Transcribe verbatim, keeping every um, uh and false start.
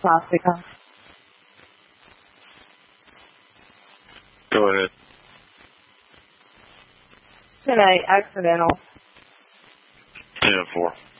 plastic on. Go ahead. Today, accidental. ten four.